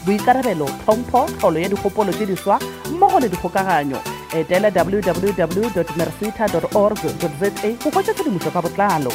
boikarabelo, tlhompho, tlholo ya dikgopolo tse diswa mmogo le dikgokaganyo. Etela www.mersita.org.za go hwetša tshedimošo ka botlalo.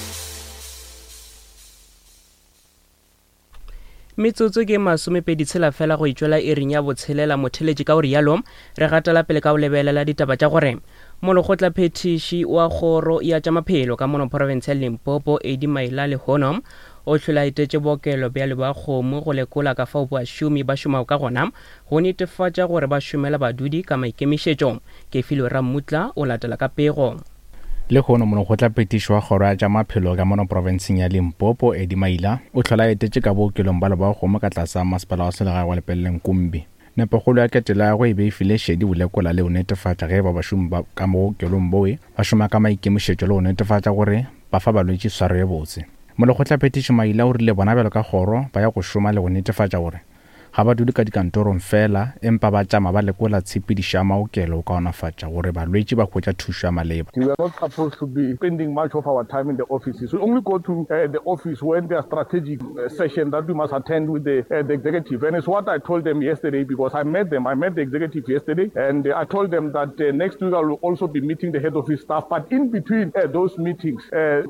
Metsotso ke masomepedi tshela fela go itšwela ering ya botshelela motheletši ka o rialo re gatela pele ka o lebelela ditaba tša gore molokgotla phetiši wa kgoro ya tša maphelo ka mono province ya Limpopo Eddie Maila Lehono o hlolaetetše bookelo bjale ba kgomo go lekola ka fao bašomi ba šomao ka gona go netefatša gore ba šomela badudi ka maikemišetšo. Ke Filo Ramutla o latela ka pego. Lehono molokgotla phetiši wa kgoro ya tša maphelo ka mono provinceng ya Limpopo Eddie Maila o hlolaetetše ka bookelong ba le ba kgomo ka tlasa masepala wa selegae wa Lepelle Nkumbi. Nepokgolo ya ketelo ya go e be e file šedi go lekola le go netefatša ge ba bašomi ba ka bookelong boe ba šoma ka maikemišetšo le go netefatša gore ba fa balwetši swaro ye botse. Molokgotla phetiši Maila o rile bona bjalo ka kgoro ba ya go šoma le go netefatša gore ga ba dudi ka dikantorong fela empa ba tšama ba lekola tshepedišo ya maokelo o kaonafatša gore balwetši ba hwetša thušo ya maleba. We are not supposed to be spending much of our time in the offices. We only go to the office when there are strategic sessions that we must attend with the executive. And it's what I told them yesterday because I met them. I met the executive yesterday and I told them that next week I will also be meeting the head office staff. But in between those meetings,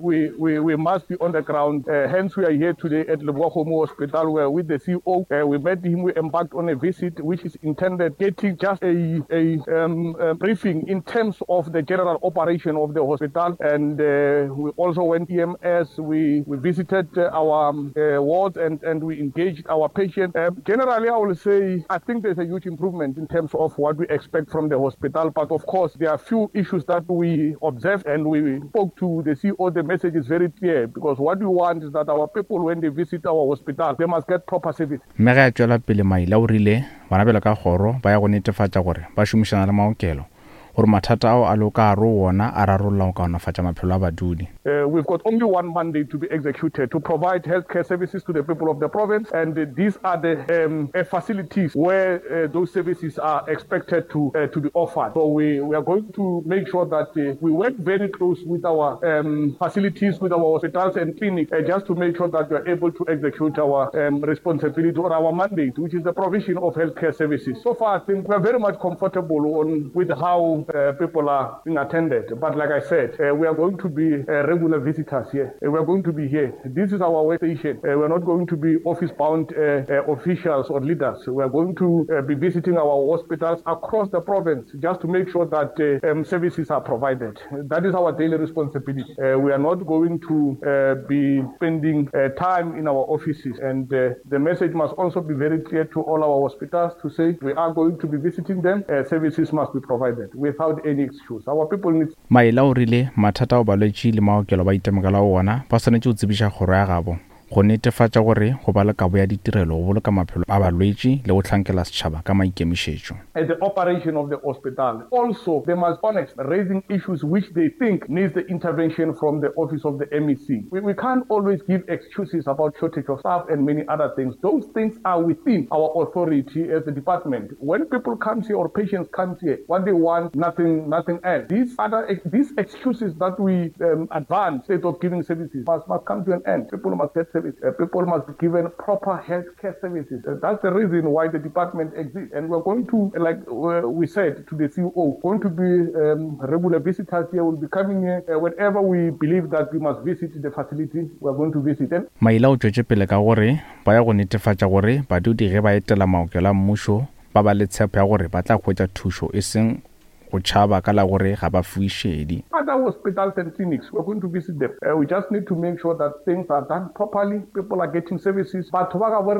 we must be on the ground. Hence, we are here today at Leboa Kgomo Hospital where with the CEO, we met him. We embarked on a visit which is intended getting just a briefing in terms of the general operation of the hospital, and we also went EMS. We visited our wards and we engaged our patients. Generally, I will say I think there's a huge improvement in terms of what we expect from the hospital, but of course there are few issues that we observed and we spoke to the CEO. The message is very clear because what we want is that our people, when they visit our hospital, they must get proper service. Pele Maila o rile bana bela ka kgoro ba ya go netefatša gore ba šomišana le maokelo gore mathata ao a loka a ro wona a rarolla go kaonafatša maphelo a badudi. We've got only one mandate to be executed to provide healthcare services to the people of the province, and these are the facilities where those services are expected to be offered. So we are going to make sure that we work very close with our facilities, with our hospitals and clinics, just to make sure that we are able to execute our responsibility or our mandate, which is the provision of healthcare services. So far, I think we are very much comfortable with how people are being attended. But like I said, we are going to be regular visitors here. We are going to be here. This is our workstation. We are not going to be office-bound officials or leaders. We are going to be visiting our hospitals across the province just to make sure that services are provided. That is our daily responsibility. We are not going to be spending time in our offices. And the message must also be very clear to all our hospitals to say we are going to be visiting them. Services must be provided without any excuse. Our people need. Maila o rile mathata o balwetši le maokelo ba itemogela o wona ba swanetše go tsebiša kgoro ya gabo go netefatša gore go ba le kabo ya ditirelo go boloka maphelo a balwetši le go tlhankela setšhaba ka maikemišetšo. At the operation of the hospital, also they must be honest, raising issues which they think needs the intervention from the office of the MEC. We can't always give excuses about shortage of staff and many other things. Those things are within our authority as the department. When people come here or patients come here, what they want, nothing else. These excuses that we advance instead of giving services must come to an end. People must get services. People must be given proper healthcare services. That's the reason why the department exists. And we're going to, like we said to the CEO, going to be regular visitors here. We'll be coming here whenever we believe that we must visit the facility. We're going to visit them. Maila o tšwetše pele ka gore ba ya go netefatša gore badudi ge ba etela maokelo a mmušo ba ba le tshepo ya gore ba tla hwetša thušo e seng go tšhaba ka la gore ga ba fuwe šedi. Other hospitals and clinics, we're going to visit them. We just need to make sure that things are done properly. People are getting services. But our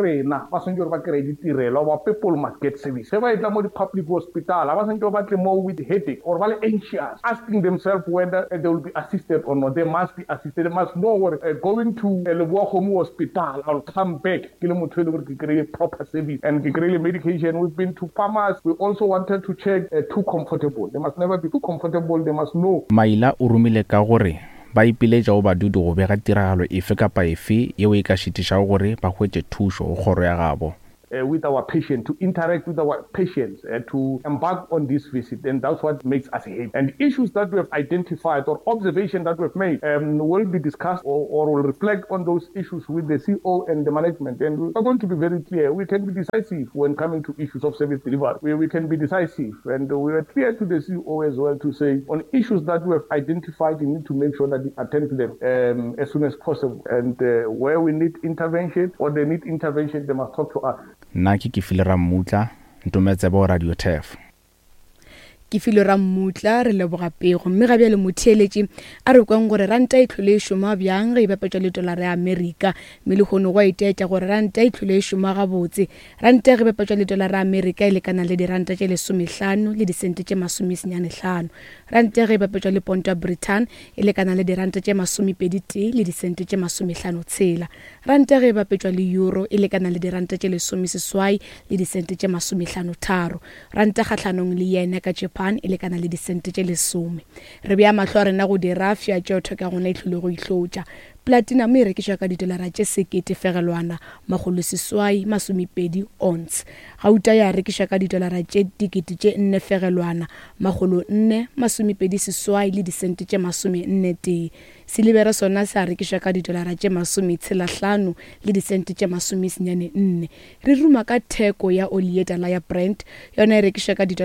people must get service. If I come to the public hospital, I wasn't more with headache or anxious, asking themselves whether they will be assisted or not. They must be assisted. They must know what going to Leboa Kgomo Hospital. I'll come back. Proper service and medication. We've been to farmers. We also wanted to check too comfortable. They must never be too comfortable. They must know. Maila o rumile ka gore ba ipiletša go badudi go bega tiragalo efe kapa efe yeo e ka šitišago gore ba hwetše thušo go kgoro ya gabo. with our patient, to interact with our patients, to embark on this visit. And that's what makes us happy. And issues that we have identified or observation that we've made will be discussed or will reflect on those issues with the CO and the management. And we're going to be very clear. We can be decisive when coming to issues of service delivery. We can be decisive. And we were clear to the CO as well to say on issues that we have identified, we need to make sure that we attend to them as soon as possible. And where we need intervention or they need intervention, they must talk to us. Nna ke File Ramutla, ntumetse bo Radio TEF. Ke File Ramutla re leboga pego mme ga bjale motheeletši a re kwang gore ranta e tlhole e šoma bjang ge e bapetšwa le dolara ya Amerika mme le kgone go iteetša gore ranta e tlhole e šoma gabotse ranta ge e bapetšwa le dolara ya Amerika e lekana le diranta tše 15 le disente tše 95 ranta ge e bapetšwa le pound ya Britain e lekana le diranta tše 21 le disente tše 56 ranta ge e bapetšwa le euro e lekana le diranta tše 16 le disente tše 53 ranta kgahlanong le yena ka Japan e lekana le disente tše 10 re bea mahlo a rena go dira fia tšeo thoka gona e tlhole go itlotša platinum e rekišwa ka $1,000 20 ons gauta ya rekišwa ka $4,4 428 le disente tše 40 silibere sona se rekišwa ka $5 le disente tše 94 re ruma ka theko ya oli ye tala ya Brent yona e rekišwa ka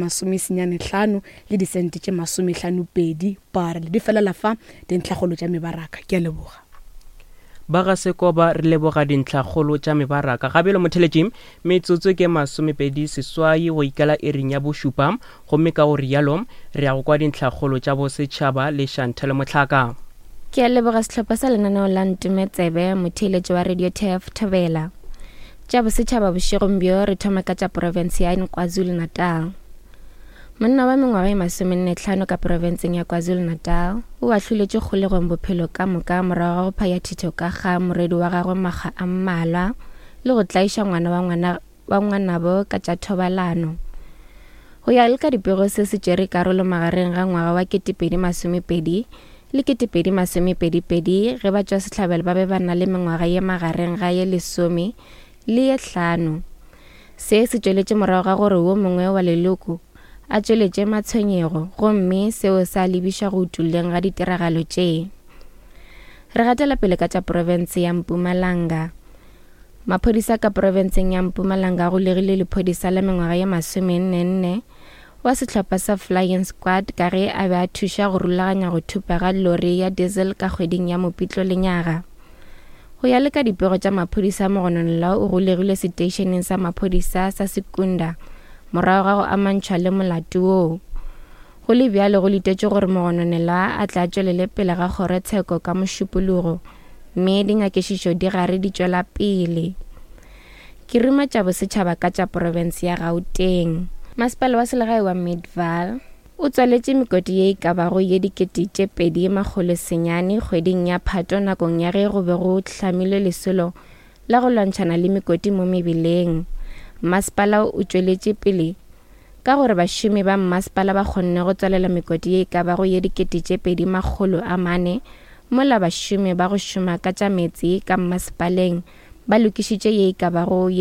$95 le disente tše 52 barrel di fela lafa dintlhagolo tša mebaraka ke a leboga ba ga Sekoba re leboga dintlhagolo tša mebaraka gabelo motheletši metsotso ke 28 go ikala ering ya bošupa gomme ka go rialo re ya go kwa dintlhagolo tša bosetšhaba le Chantal Motlhaka ke a leboga sehlopha sa lenaneo la Ntumetsebe motheeletši wa Radio TEF Thobela tša bosetšhaba bošegong bjo re thoma ka tša province ya KwaZulu-Natal monna wa mengwaga e 45 ka provinceng ya KwaZulu-Natal o ahloletse kgolegong bophelo ka moka morago ga go phaya thito ka ga moredi wa gagwe maga a mmalwa le go tlaiša ngwana wa ngwanabo ka tša thobalano go ya le ka dipego se se tšere karolo magareng ga ngwaga wa 2020 le 2022 ge ba tšwa sehlabelo ba be ba na le mengwaga ye magareng ga ye 10 le ye 5 se se tšweletše morago ga gore wo mongwe wa leloko a tšweletše matshwenyego gomme seo sa lebiša go utuleng ga ditiragalo tše re gatela pele ka tša province ya Mpumalanga maphodisa ka provinceng ya Mpumalanga go legile lephodisa la mengwaga ya 44 wa sehlopha sa Flying Squad ka ge a be a thuša go rulaganya go thupa ga lori ya diesel ka kgweding ya Mopitlo lenyaga go ya le ka dipego tša maphodisa mogononela o go legile stationeng sa maphodisa sa Sekunda morago ga go amantšhwa le molato woo go le bjalo go litetše gore mogononela a tla tšwelele pele ga kgorotsheko ka mošupologo mme dinyakešišo di gare di tšwela pele ke ruma tša bosetšhaba ka tša province ya Gauteng masepala wa selegae wa Midvaal o tswaletše mekoti ye e ka bago ye 2,200 kgweding ya Phato nakong ya ge go be go hlamilwe lesolo la go lwantšhana le mekoti mo mebileng masepala o tšweletše pele ka gore bašomi ba masepala ba kgonne go tswalela mekoti ye ka bago ye 2,400 mola bašomi ba go šoma ka tša metsi ka masepaleng ba lokišitše ye ka bago ye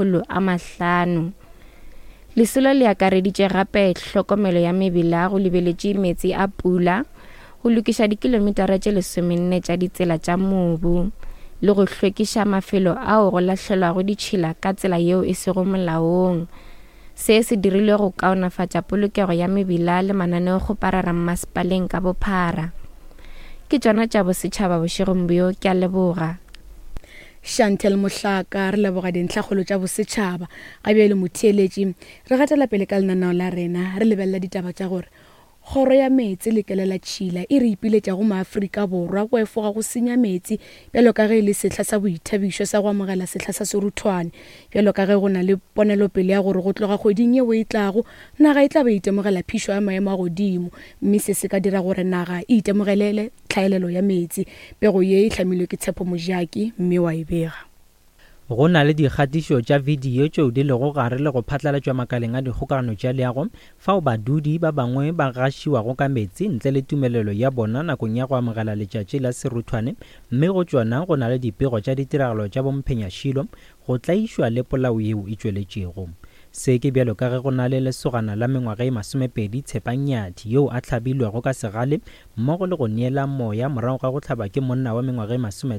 500 lesolo le akareditše gape hlokomelo ya mebila go lebeletše metsi a pula go lokiša dikilomitara tše 14 tša ditsela tša mobu le go hlwekiša mafelo ao go lahlelwago ditšhila ka tsela yeo e sego molaong se se dirilwe go kaonafatša polokego ya mebila le mananeo go parara masepaleng ka bophara ke tšona tša bosetšhaba bošegong bjo ke a leboga Chantal Motlhaka re leboga dintlhagolo tša bosetšhaba ga bjale motheeletši re gatela pele ka lenaneo la rena re lebelela ditaba tša gore kgoro ya metsi lekelela Tšhila e re ipiletša go maAfrika Borwa go efoga go senya metsi bjalo ka ge le sehla sa boithabišo sa go amogela sehla sa seruthwane bjalo ka ge go na le ponelopele ya gore go tloga kgweding yeo e tlago naga e tla be itemogela phišo ya maemo a godimo mme se se ka dira gore naga e itemogelele tlhaelelo ya metsi pego ye e hlamilwe ke Tshepo Mojaki mme wa e bega go na le dikgatišo tša video tšeo di lego gare le go phatlalatšwa makaleng a dikgokagano tša leago fao badudi ba bangwe ba gašiwago ka metsi ntle le tumelelo ya bona nakong ya go amogela letšatši la seruthwane, mme go tšona go na le dipego tša ditiragalo tša bomphenya-šilo go tlaišwa le polao yeo e tšweletšego. Se ke bjalo ka ge go na le lesogana la mengwaga e 20 Tshepanyati yo a hlabilwego ka segale mmogo le go neela moya morago ga go hlaba ke monna wa mengwaga e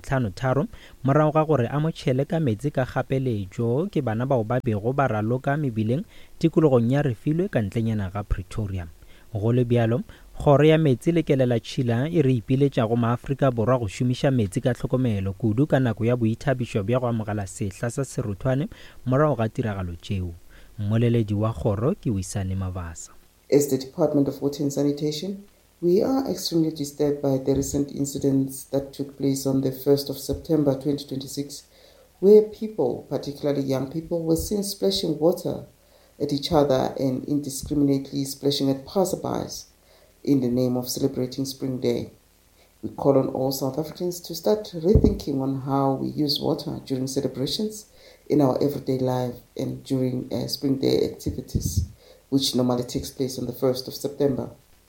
53 morago ga gore a motšhele ka metsi ka kgapeletšo ke bana bao ba bego ba raloka mebileng tikologong ya Refilwe ka ntlenyana ga Pretoria. Go le bjalo, kgoro ya metsi le kelela tšhila e re ipiletšago maAfrika Borwa go šomiša metsi ka tlhokomelo kudu ka nako ya boithabišo bja go amogela sehla sa seruthwane morago ga tiragalo tšeo. Moleledi wa kgoro ke Wisane Mabasa. As the Department of Water and Sanitation, we are extremely disturbed by the recent incidents that took place on the 1st of September 2026, where people, particularly young people, were seen splashing water at each other and indiscriminately splashing at passerbys in the name of celebrating Spring Day. We call on all South Africans to start rethinking on how we use water during celebrations in our everyday life and during Spring Day activities, which normally takes place on the 1st of September.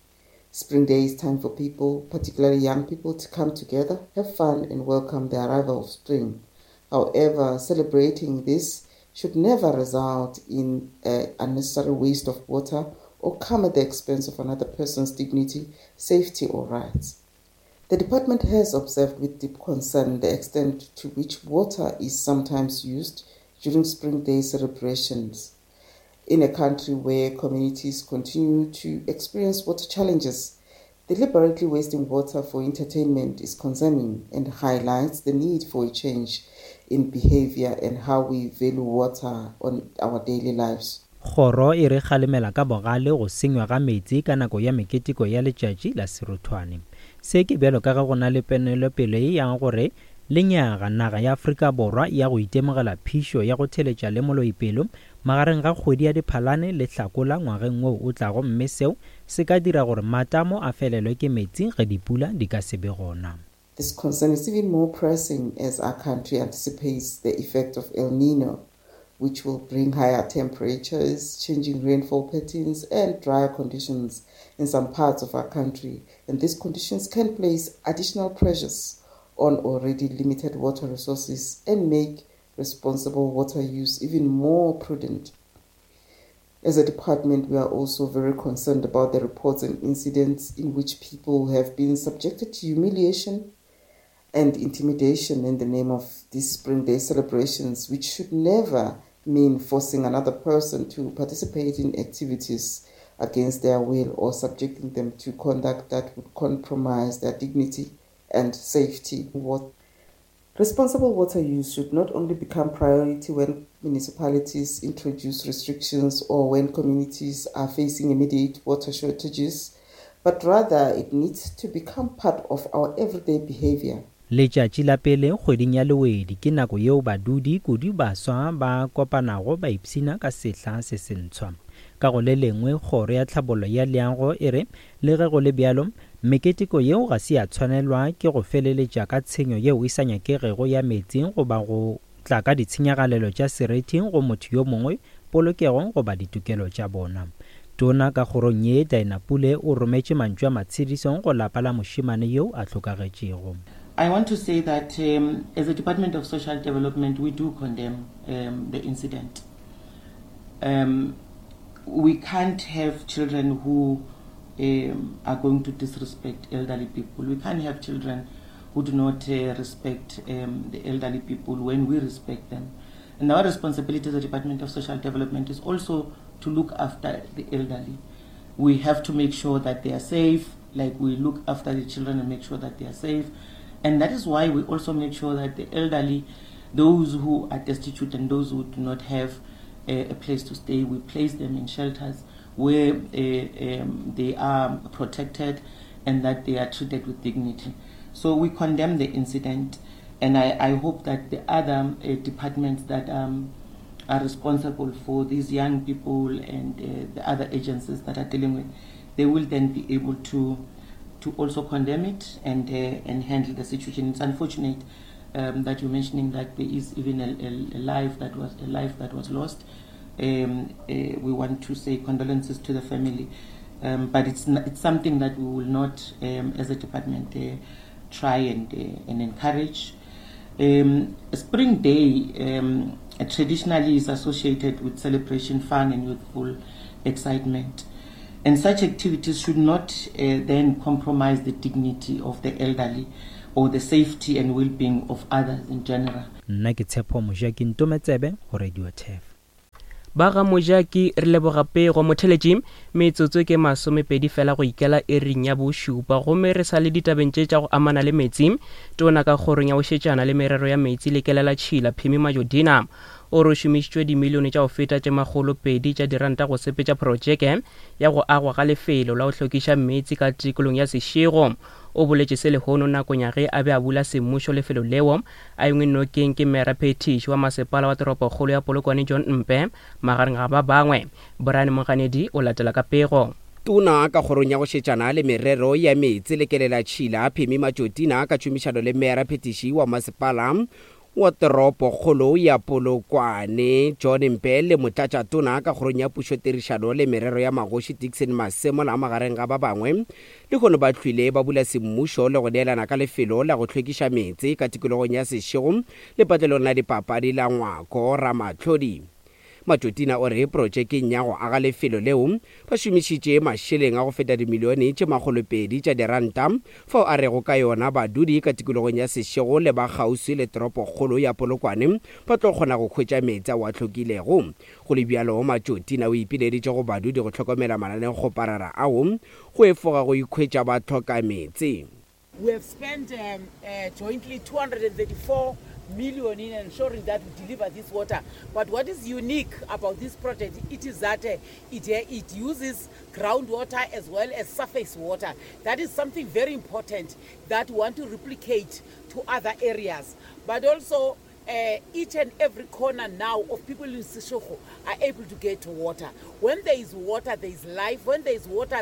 Spring Day is time for people, particularly young people, to come together, have fun and welcome the arrival of spring. However, celebrating this should never result in unnecessary waste of water or come at the expense of another person's dignity, safety or rights. The department has observed with deep concern the extent to which water is sometimes used during Spring Day celebrations. In a country where communities continue to experience water challenges, deliberately wasting water for entertainment is concerning and highlights the need for a change in behavior and how we value water on our daily lives. Kgoro e re kgalemela ka bogale go senywa ga metsi ka nako ya meketiko ya letšatši la seruthwane. Se ke bjalo ka ga go na le penelopele e yang gore lenyaga naga ya Afrika Borwa ya go itemogela phišo ya go theletša le moloipelo magareng ga kgwedi ya Diphalane le Hlakola ngwageng wo o tlago, mme seo se ka dira gore matamo a felelwe ke metsi ge dipula di ka se be gona. This concern is even more pressing as our country anticipates the effect of El Nino, which will bring higher temperatures, changing rainfall patterns, and drier conditions in some parts of our country. And these conditions can place additional pressures on already limited water resources and make responsible water use even more prudent. As a department, we are also very concerned about the reports and incidents in which people have been subjected to humiliation and intimidation in the name of these Spring Day celebrations, which should never mean forcing another person to participate in activities against their will or subjecting them to conduct that would compromise their dignity and safety. Responsible water use should not only become priority when municipalities introduce restrictions or when communities are facing immediate water shortages, but rather it needs to become part of our everyday behavior. Letšatši la pele kgweding ya Lewedi ke nako yeo badudi kudu baswa ba kopanago ba ipsina ka sehla se sentshwa. Ka go le lengwe kgoro ya tlhabollo ya leago e re le ge go le bjalo meketiko yeo ga se ya tshwanelwa ke go feleletša ka tshenyo yeo e sa nyakegego ya metsi goba go tla ka ditshenyagalelo tša seriti go motho yo mongwe, polokego goba ditokelo tša bona. Tona ka kgorong ye Diana Pule o rometše mantšu a matshedišo go lapa la mošimane yeo a hlokagetšego. I want to say that as a Department of Social Development, we do condemn the incident. We can't have children who are going to disrespect elderly people. We can't have children who do not respect the elderly people when we respect them. And our responsibility as a Department of Social Development is also to look after the elderly. We have to make sure that they are safe, like we look after the children and make sure that they are safe. And that is why we also make sure that the elderly, those who are destitute and those who do not have a place to stay, we place them in shelters where they are protected and that they are treated with dignity. So we condemn the incident, and I hope that the other departments that are responsible for these young people and the other agencies that are dealing with, they will then be able to also condemn it and handle the situation. It's unfortunate that you're mentioning, that there is even a life that was lost. We want to say condolences to the family, but it's something that we will not, as a department, try and encourage. Spring Day traditionally is associated with celebration, fun, and youthful excitement. And such activities should not then compromise the dignity of the elderly or the safety and well-being of others in general. Nna ke Tshepo Mojaki Ntometsebe go Radio TEF. Ba ga Mojaki re leboga pego motheletši metsotso ke 20 fela go ikela ering ya bošupa gomme re sa le ditabeng tše tša go amana le metsi. Tona ka kgorong ya bošetšana le merero ya metsi le kelela Tšhila Phimi Majodina o re šomišitšwe dimilione tša go feta tše 200 tša diranta go sepetša projeke ya go agwa ga lefelo la go hlokiša metsi ka tikolong ya Seshego. O boletše selehono nakong ya ge a be a bula semmušo lefelo leo a engwe nokeng ke mera phetiši wa masepala wa toropokgolo ya Polokwane John Mpe magareng ga ba bangwe. Brian Moganedi o latela ka pego. Tona ka kgorong ya go šetšana le merero ya metsi le kelela Tšhila Phimi Majodina ka tšhomišano le mera phetiši wa masepala wa toropokgolo ya Polokwane John Mpe le motlatša tona ka kgorong ya pušotirišano le merero ya magoši Dickson Masemo la magareng ga ba bangwe le gono ba hlwile ba bula semmušo le go neelana ka lefelo la go hlwekiša metsi ka tikologong ya Seshego le patlelong la dipapadi la Ngwako Ramatlhodi. Majodina o re projekeng ya go aga lefelo leo ba šomišitše mašeleng a go feta dimilione tše 200 tša diranta fao a rego ka yona badudi ka tikologong ya Seshego le ba kgauswi le toropokgolo ya Polokwane ba tlo kgona go khwetša metsi a wa hlokilego. Go le bjalo Majodina o ipileditše go badudi go hlokomela mananeng go parara ao go efoga go ikhwetša ba tlhoka metsi. We have spent jointly 234 million in ensuring that we deliver this water. But what is unique about this project, it is that it uses groundwater as well as surface water. That is something very important that we want to replicate to other areas. But also each and every corner now of people in Seshego are able to get water. When there is water, there is life. When there is water,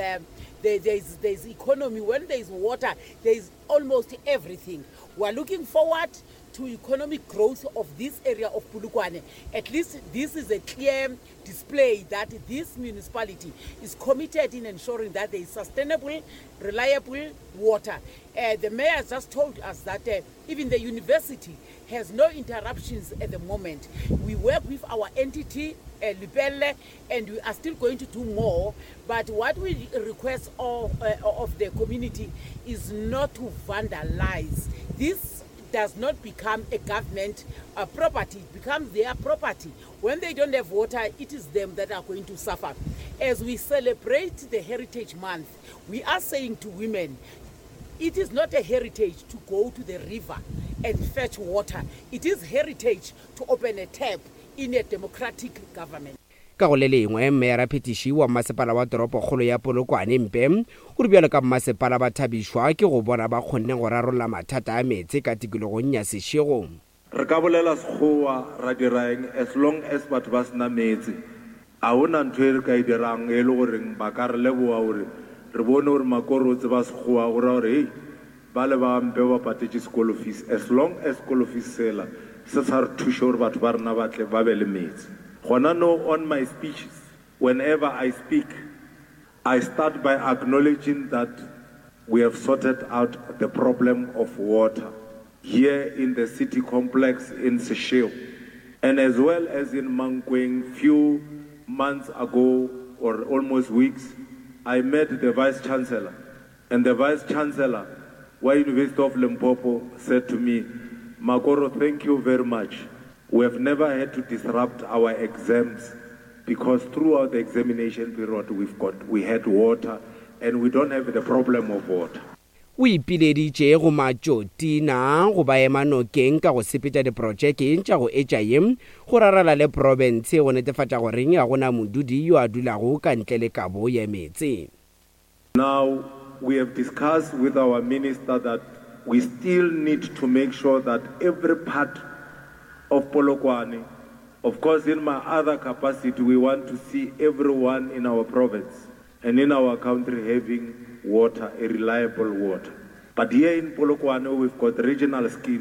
there is economy. When there is water, there is almost everything. We are looking forward to economic growth of this area of Polokwane. At least this is a clear display that this municipality is committed in ensuring that there is sustainable, reliable water. The mayor has just told us that even the university has no interruptions at the moment. We work with our entity, Lupelle, and we are still going to do more. But what we request of the community is not to vandalize. This does not become a government property, it becomes their property. When they don't have water, it is them that are going to suffer. As we celebrate the Heritage Month, we are saying to women, it is not a heritage to go to the river and fetch water. It is heritage to open a tap in a democratic government. Ka go le lengwe mera phetiši wa masepala wa toropokgolo ya Polokwane Mpe o re bjalo ka masepala ba thabišwa ke go bona ba kgonne go rarolla mathata a metsi ka tikologong ya Seshego. Re ka bolela sekgowa ra diraeng as long as batho ba sena metsi a hona ntho e re ka e dirang e le goreng ba ka re leboa gore re bone gore makoro o tseba sekgowa gore hey ba le ba Mpe ba patetše school fees as long as school fees sela se sa re thuša gore batho ba rena batle ba be le metsi. On my speeches, whenever I speak, I start by acknowledging that we have sorted out the problem of water here in the city complex in Seshego, and as well as in Mankweng. Few months ago, or almost weeks, I met the Vice Chancellor, and the Vice Chancellor, wa University of Limpopo, said to me, Makoro, thank you very much. We have never had to disrupt our exams because throughout the examination period we had water and we don't have the problem of water. O ipileditše go Majodina go ba ema nokeng ka go sepetša diprojekeng tša go HIM go rarala le province go netefatša goreng ga gona modudi yo a dulago ka ntle le kabo ya metsi. Now we have discussed with our minister that we still need to make sure that every part of Polokwane, of course in my other capacity, we want to see everyone in our province and in our country having water, a reliable water. But here in Polokwane, we've got regional schemes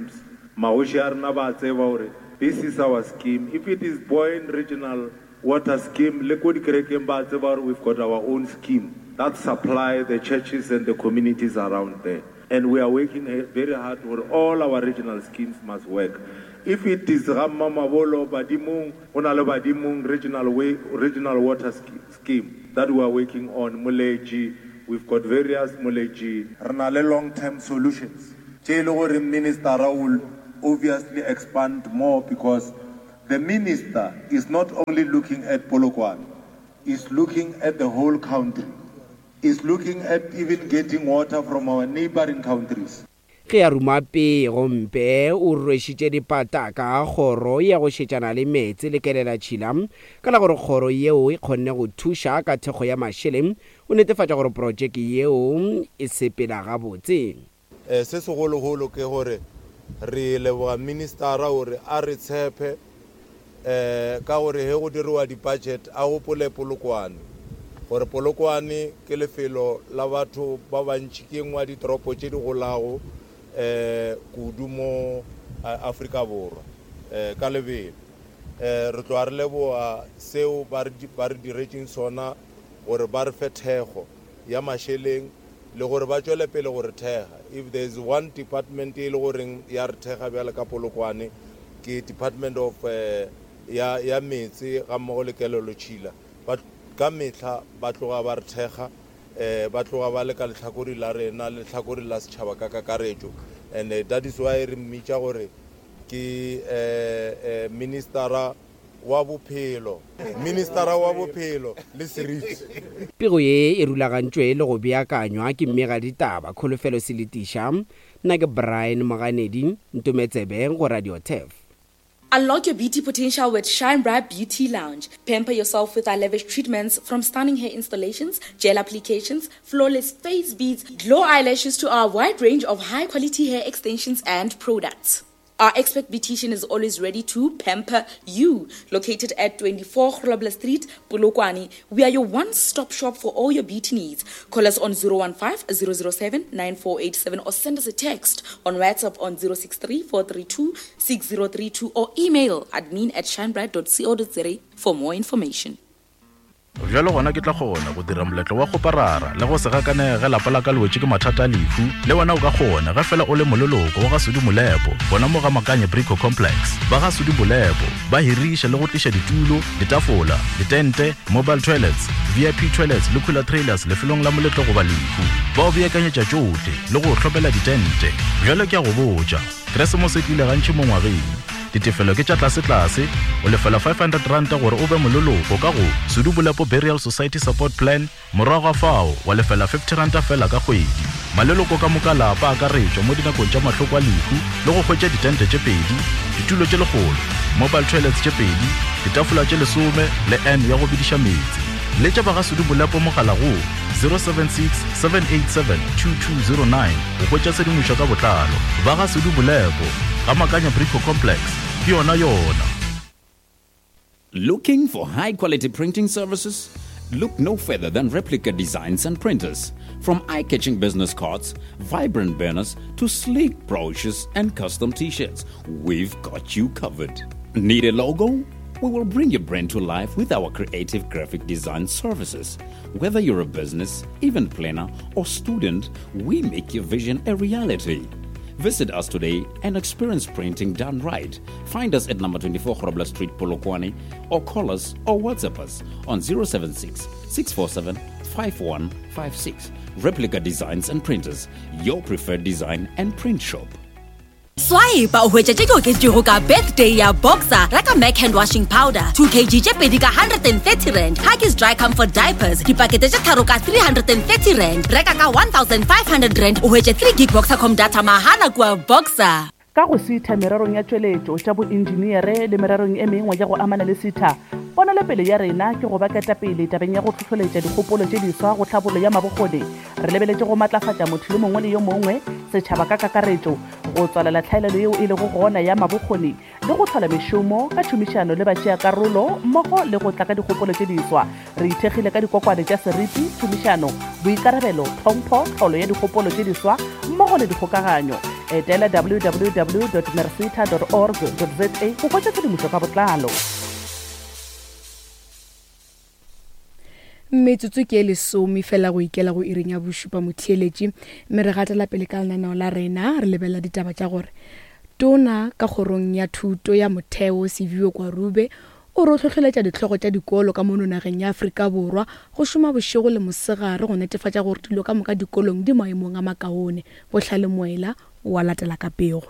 magoši a rena ba tseba gore this is our scheme. If it is Boyne Regional Water Scheme, we've got our own scheme that supply the churches and the communities around there. And we are working very hard for all our regional schemes must work. If it is Ramamabolo, Badimung, Onalo Badimung regional water scheme that we are working on, Muleji, we've got various Muleji, Ranale long-term solutions. Jailor Minister will obviously expand more because the minister is not only looking at Polokwane, he's looking at the whole country. He's looking at even getting water from our neighboring countries. Ke rumape gompe o rwešitše dipata ka kgoro ya go šetšana le metse le kelela tšhila ka la gore kgoro yeo e kgonne go thuša ka thekgo ya mašele o netefatša gore projeke yeo e sepela gabotse. Se segologolo ke gore re leboga ministera gore a re tshepe ka gore he go diriwa di-budget a gopole Polokwane gore Polokwane ke lefelo la batho ba bantši ke ngwa ditoropo tše di golago kudu mo Afrika Borwa ka lebelo re tloa re leboa seo ba re diretšeng sona gore ba re fe thekgo ya mašeleng le gore ba tšwele pele gore thega. If there is one department e le goreng ya re thega bjale ka Polokwane ke Department of ya metse ga mmogo le kelelo tšhila ka metla ba tloga ba re thega ba tloga ba le ka letlhakori la rena le letlhakori la setšhaba ka kakaretšo and that is why re mmitša gore ke ministera wa bophelo le seriti. Pego ye e rulagantšwe le go beakanywa ke mmega ditaba kholofelo se letiša nna ke Brian Moganedi Ntumetsebe go Radio TEF. Unlock your beauty potential with Shine Bright Beauty Lounge. Pamper yourself with our lavish treatments from stunning hair installations, gel applications, flawless face beads, glow eyelashes to our wide range of high-quality hair extensions and products. Our expert beautician is always ready to pamper you. Located at 24 Grobler Street, Polokwane, we are your one-stop shop for all your beauty needs. Call us on 015-007-9487 or send us a text on WhatsApp on 063-432-6032 or email admin@shinebright.co.za for more information. Jalo gona ke tla gona go dira moletlo wa go parara le go se gakanege lapa la ka lwetse ke mathata lefu le wona o ka gona ga fela o le mololoko wa ga Sudi Molepo bona mo ga Makanya Brico Complex ba ga Sudi Molepo ba hirisha le go tlisha ditulo ditafola ditente mobile toilets VIP toilets le cooler trailers le felong la moletlo go ba lefu ba o beakanyetša tšohle le go tlhopela ditente jalo ke a go botša Christmas e tlile gantši mo ngwageng ditefelo ke tša tlase o lefela 500 ranta gore o be mololoko ka go Sudi Molepo Burial Society Support Plan morago fao wa lefela 50 ranta fela ka kgwedi maleloko ka mokalapa a ka retšwa mo dinakong tša mahloko a lefu le go hwetša ditente tše pedi ditulo tše legolo mobile toilets tše pedi ditafola tše 10 le N ya go bidiša metsi le tša ba ga Sudi Molepo mogala go 076-787-2209 go hwetša sedimošo ka botlalo ba ga Sudi Molepo ga Makanya Brico Complex ke yona. Looking for high-quality printing services? Look no further than Replica Designs and Printers. From eye-catching business cards, vibrant banners, to sleek brochures and custom t-shirts, we've got you covered. Need a logo? We will bring your brand to life with our creative graphic design services. Whether you're a business, event planner, or student, we make your vision a reality. Visit us today and experience printing done right. Find us at number 24 Grobler Street, Polokwane, or call us or WhatsApp us on 076-647-5156. Replica Designs and Printers, your preferred design and print shop. Swipe o hwetša tše ke oketšego ka birthday ya Boxer reka Mac hand washing powder 2 kg tše pedi ka 130 rand, Huggies dry comfort diapers dipakete tše tharo ka 330 rand, reka ka 1500 rand o hwetše 3 gig Boxercom data mahala kua Boxer. Ka go sitha mererong ya tšweletšo tša boengineere le mererong e mengwe ya go amana le sitha ponelo pele ya rena ke go baketa pele tabeng ya go tlhotlholetša dikgopolo tše diswa go tlhabolo ya mabokgone re lebeletše go matlafatša motho le mongwe le yo mongwe setšhaba ka kakaretšo go tswalela tlhaelelo yeo e lego gona ya mabokgone le go tlhola mešomo ka tšhomišano le batšeakarolo mmogo le go tla ka dikgopolo tše diswa re ithekgile ka dikokwane tša seriti tšhomišano boikarabelo tlhompho tlholo ya dikgopolo tše diswa mmogo le dikgokaganyo etela www.mersita.org.za go kgwetša tshedimošo ka botlalo. metsotso ke lesome fela go ikela go ireng ya bošupa motheeletši mme re gatela pele ka lenaneo la rena re lebelela ditaba tša gore tona ka kgorong ya thuto ya motheo Siviwe Kwarube o re o tlhotlheletša ditlhogo tša dikolo ka mono nageng ya Afrika Borwa go šoma bošego le mosegare go netefatša gore dilo ka moka dikolong di maemong a makaone. Bohlale Moela wa latela ka pego.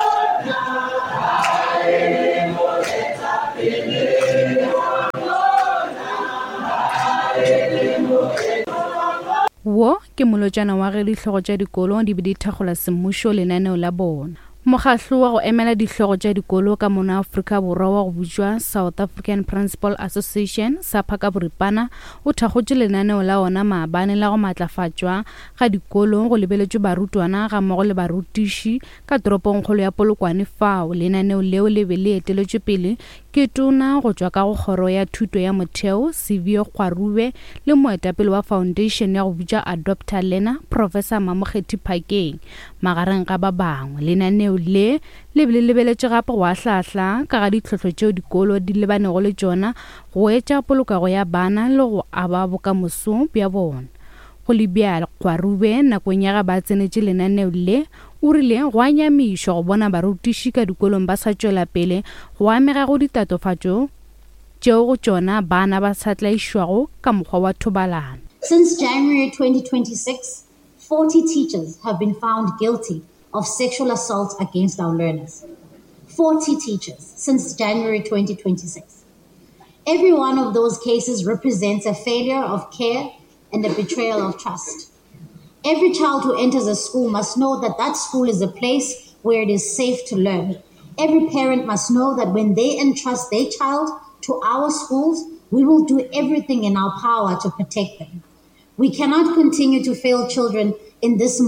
Wo ke molotšana wa ge ditlhogo tša dikolo di be di thakgola semmušo lenaneo la bona. Mokgatlo wa go emela ditlhogo tša dikolo ka mona Afrika Borwa wa go butšwa South African Principal Association SAPA ka boripana o thakgotše lenaneo la ona maabane la go matlafatšwa ga dikolo go lebeletšwe barutwana ga mmogo le barutiši ka toropongkgolo ya Polokwane fao lenaneo leo le be le eteletšwe pele ke tona go tšwa ka go kgoro ya thuto ya motheo Siviwe Kwarube le moetapele wa foundation ya go butša Adopta Lena Professor Mamokgethi Phakeng magareng ga ba bangwe. Lenaneo le be le lebeletše gape go ahlahla ka ga ditlhotlho tšeo dikolo di lebanego le tšona go etša polokago ya bana le go aba bokamoso bja bona. Go le bjalo Kwarube nakong ya ga ba tsenetše lenaneo le o rile go a nyamišwa go bona barutiši ka dikolong ba sa tšwela pele go amega go ditatofatšo tšeo go tšona bana ba sa tlaišwago ka mokgwa wa thobalano. Since January 2026, 40 teachers have been found guilty of sexual assault against our learners. 40 teachers since January 2026. Every one of those cases represents a failure of care and a betrayal of trust. Every child who enters a school must know that that school is a place where it is safe to learn. Every parent must know that when they entrust their child to our schools, we will do everything in our power to protect them. We cannot continue to fail children in this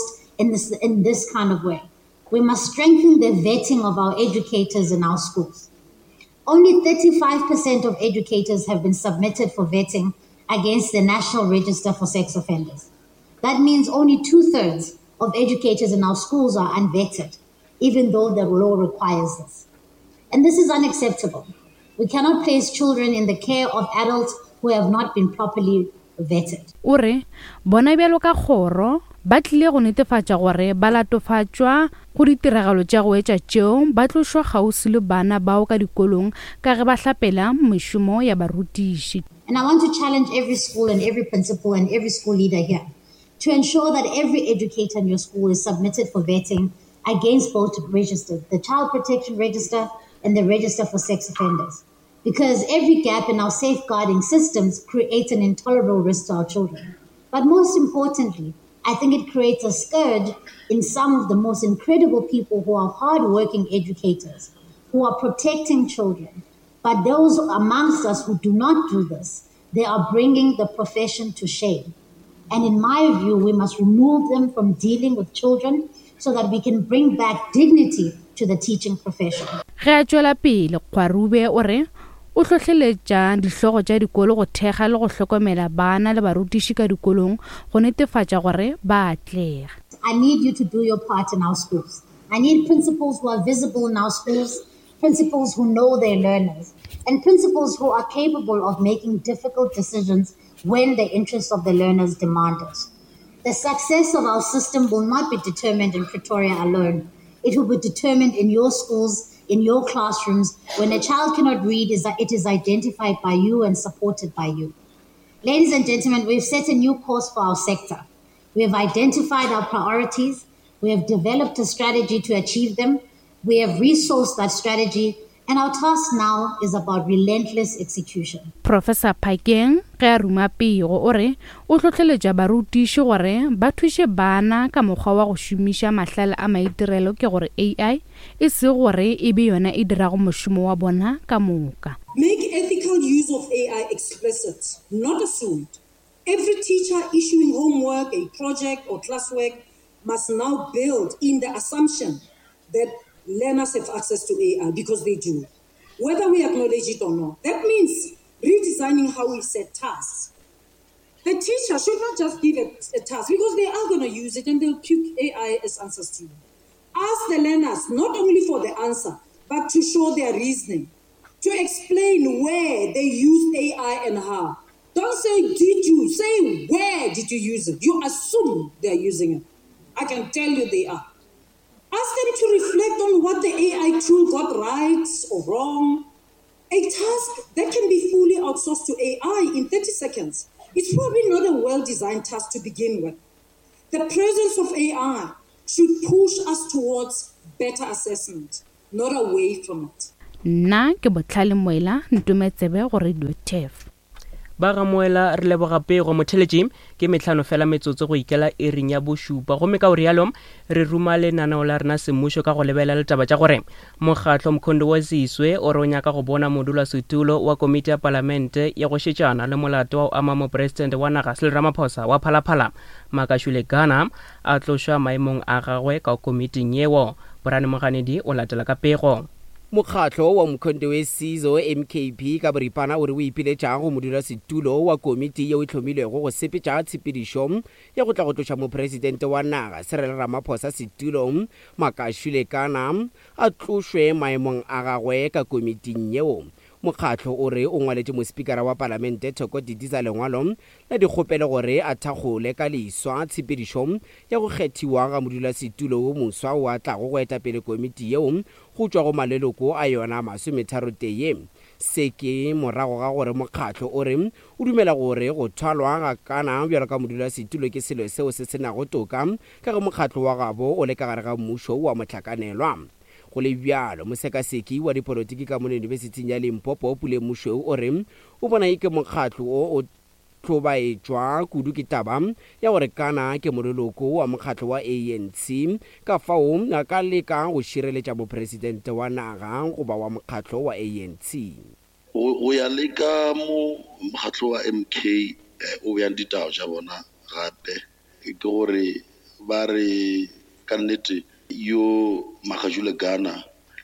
kind of way. We must strengthen the vetting of our educators in our schools. Only 35% of educators have been submitted for vetting against the National Register for Sex Offenders. That means only 2/3 of educators in our schools are unvetted, even though the law requires this. And this is unacceptable. We cannot place children in the care of adults who have not been properly vetted. Ore, bona bjalo ka kgoro, ba tlile go netefatša gore ba latofatšwa go ditiragalo tša go etša tšeo ba tlošwa kgauswi le bana bao ka dikolong ka ge ba hlapela mešomo ya barutiši. And I want to challenge every school and every principal and every school leader here to ensure that every educator in your school is submitted for vetting against both registers, the Child Protection Register and the Register for Sex Offenders. Because every gap in our safeguarding systems creates an intolerable risk to our children. But most importantly, I think it creates a scourge in some of the most incredible people who are hardworking educators, who are protecting children. But those amongst us who do not do this, they are bringing the profession to shame. And in my view, we must remove them from dealing with children so that we can bring back dignity to the teaching profession. Ge a tšwela pele Kwarube o re o tlhotlheletša ditlhogo tša dikolo go thekga le go hlokomela bana le barutiši ka dikolong go netefatša gore ba atlega. I need you to do your part in our schools. I need principals who are visible in our schools, principals who know their learners, and principals who are capable of making difficult decisions when the interests of the learners demand it. The success of our system will not be determined in Pretoria alone. It will be determined in your schools, in your classrooms. When a child cannot read, it is identified by you and supported by you. Ladies and gentlemen, we've set a new course for our sector. We have identified our priorities. We have developed a strategy to achieve them. We have resourced that strategy. And our task now is about relentless execution. Professor Phakeng ge a ruma pego o re o tlhotlheletša barutiši gore ba thuše bana ka mokgwa wa go šomiša mahlale a maitirelo ke gore AI e se gore e be yona e dirago mošomo wa bona ka moka. Make ethical use of AI explicit, not assumed. Every teacher issuing homework, a project or classwork must now build in the assumption that learners have access to AI because they do, whether we acknowledge it or not. That means redesigning how we set tasks. The teacher should not just give a task because they are going to use it and they'll pick AI as answers to you. Ask the learners not only for the answer, but to show their reasoning, to explain where they used AI and how. Don't say, did you? Say, where did you use it? You assume they're using it. I can tell you they are. Ask them to reflect on what the AI tool got right or wrong. A task that can be fully outsourced to AI in 30 seconds. It's probably not a well-designed task to begin with. The presence of AI should push us towards better assessment, not away from it. Nna ke Botlhale Moela, Ntumetsebe go Radio TEF. ba ga moela re leboga pego motheletši ke metlhano fela metsotso go ikela ering ya bošupa gomme ka o rialo re ruma lenaneo la rena semmušo ka go lebelela taba tša gore mokgatlo mkhondo wa Ziswe o re o nyaka go bona modulasetulo wa komiti ya palamente ya go šetšana le molato wa o ama mopresidente wa naga Cyril Ramaphosa wa Phalaphala Makashule Gana a tlošwa maemong a gagwe ka komiting yeo. Borane Moganedi o latela ka pego. Mokgatlo wa Mkhondo wa Sizwe MKP ka boripana o re o ipiletša go modulasetulo wa komiti ye o itlhomilwego go sepetša tshepedišo ya go tla go tloša mopresidente wa naga Cyril Ramaphosa setulong Makashule Gana a tlošwe maemong a gagwe ka komiting yeo. Mokgatlo o re o ngwaletše mospikara wa palamente Thoko Didiza lengwalo la dikgopelo gore a thakgole ka leiswa tshepedišo ya go kgethiwa ga modulasetulo wo moswa wa tlago go etapele komiti yeo go tšwa go maleloko a yona 30 se ke morago ga gore mokgatlo o re o dumela gore go thwalwa ga Gana bjalo ka modulasetulo ke selo seo se senago toka ka ge mokgatlo wa gabo o le ka gare ga mmušo wa mohlakanelwa. Go le bjalo mosekaseki wa dipolotiki ka mo Yunibesithing ya Limpopo Pule Mushweu o re o bona ke mokgatlo o tlobaetšwa kudu ke taba ya gore Gana ke moleloko wa mokgatlo wa ANC ka fao a ka leka go šireletša mopresidente wa naga goba wa mokgatlo wa ANC. Go ya le ka mo mokgatlo wa MK o bjang ditao tša bona gape ke gore ba re ka nnete yo Makashule Gana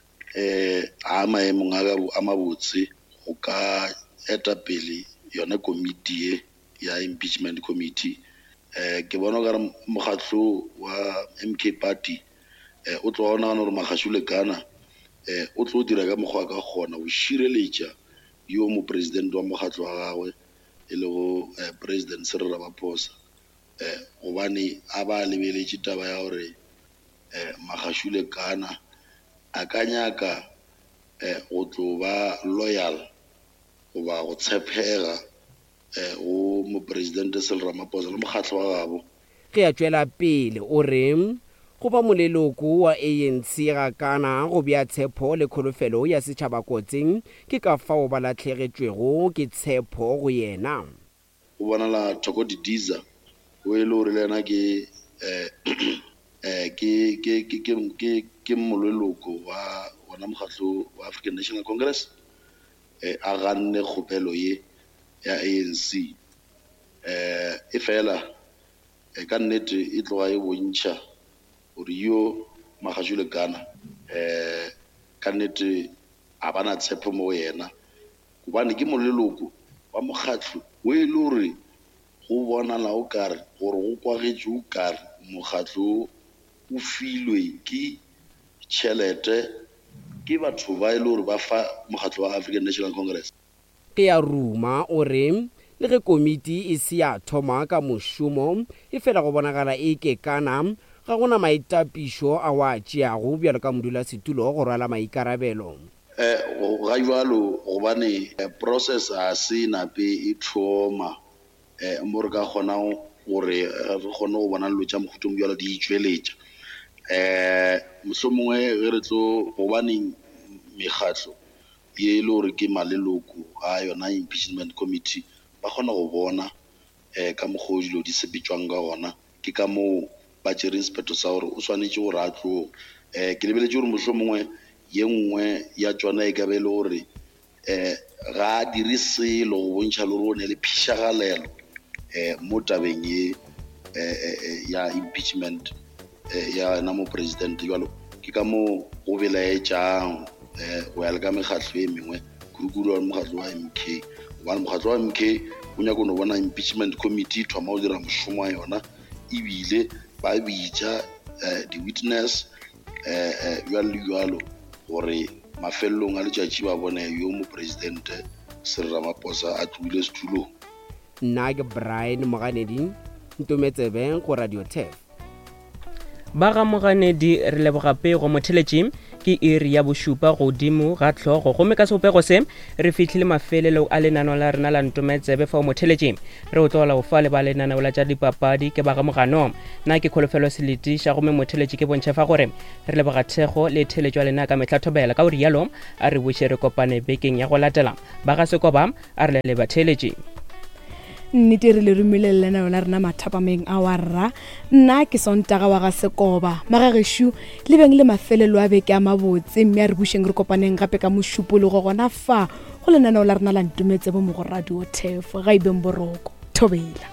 a maemong a mabotse go ka etapele yona komiti ya impeachment committee. Ke bona gore mokgatlo wa MK party o tlo bona gore Makashule Gana o tlo dira ka mokgwa ka gona go šireletša yo mo president wa mokgatlo wa gagwe e le go president Cyril Ramaphosa gobane a ba lebeletše taba ya gore Makashule Gana a ka nyaka go tlo ba loyal go ba go tshepega go mopresidente Cyril Ramaphosa le mokgatlo wa gabo. Ge a tšwela pele o re go ba moleloko wa ANC ga Gana go bea tshepo le kholofelo ya setšhaba kotsing ke ka fao ba latlhegetšwego ke tshepo go yena. Go bonala Thoko Didiza o e le gore le yena ke moleloko wa ona mokgatlo wa African National Congress a ganne kgopelo ye ya ANC e fela ka nnete e tloga e bontšha gore yo Makashule Gana ka nnete a bana tshepo mo yena gobane ke moleloko wa mokgatlo o e le gore go bonala o kare gore go kwagetše o kare mokgatlo o filwe ke tšhelete ke batho ba e le gore ba fa mokgatlo wa African National Congress. Ke ya ruma o re le ge komiti e se ya thoma ka mošomo e fela go bonagala e ke Gana ga gona maitapišo a wa tšeago bjalo ka modulasetulo go rwala maikarabelo. Ga jalo gobane process a se nape e thoma mo re ka kgona gore re kgone go bona dilo tša mokhutong bjalo di itšweletša. Mohlomongwe ge re tlo gobane mekgatlo ye e le gore ke maleloko a yona impeachment committee ba kgona go bona ka mokgwa dilo di sepetšwang ka gona ke ka moo ba tšereng sephetho sa gore o swanetše gore a tlogo. Ke lebeletše gore mohlomongwe ye nngwe ya tšona e ka be le gore ga a dire selo go bontšha le gore o ne le phišagalelo mo tabeng ye ya impeachment ya na mo president jalo ke ka mo go belaetšang go ya le ka mekgatlo e mengwe kurukuru wa mokgatlo wa MK gobane mokgatlo wa MK o nyaka no bona impeachment committee thoma o dira mošomo wa yona ebile ba bitša di-witness jwalo gore mafelelong a letšatši ba bone yo mo presidente Cyril Ramaphosa a tlohile setulong. Nna ke Brian Moganedi, Ntometsebe go Radio TEF. Ba ga Moganedi re leboga pego motheletši ke iri ya bošupa godimo ga tlhogo gomme ka seopego se re fitlhile mafelelo a lenaneo la rena la Ntometsebe fa o motheletši re o tlola go fa le ba lenaneo la tša dipapadi ke ba ga Mogano nna ke Kholofelo Seletiša gomme motheletši ke bontšhe fa gore re leboga thego le theletšwa lena ka mehlathobela ka o rialo a re buše re kopane bekeng ya go latela ba ga Sekoba a re le batheletši. Nnete re le rumile lenaneo la rena mathapameng a warra nna ke Sontaga wa ga Sekoba magageshu le beng le mafelelo a beke a mabotse mme a re bušeng re kopaneng gape ka mošupologo gona fa go lenaneo la rena la Ntometsebe mo go Radio TEF ga ibeng boroko thobela.